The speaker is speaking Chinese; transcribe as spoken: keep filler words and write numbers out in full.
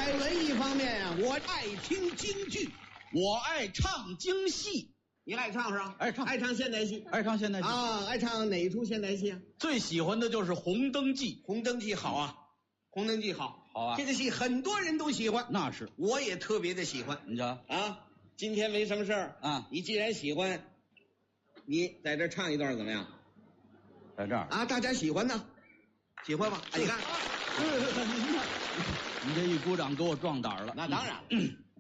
在文艺方面啊，我爱听京剧， 我爱唱京戏。 你爱唱是吧？ 爱唱， 爱唱现代戏， 爱唱现代戏啊！爱唱哪一出现代戏啊？ 最喜欢的就是《红灯记》。 红灯记好啊，红灯记好， 好啊！ 这个戏很多人都喜欢， 那是， 我也特别的喜欢。 你瞧啊，今天没什么事儿啊， 你既然喜欢，你在这唱一段怎么样？ 在这儿啊，大家喜欢呢，喜欢吧？哎，你看， 你这一鼓掌给我壮胆了。 那当然了。 嗯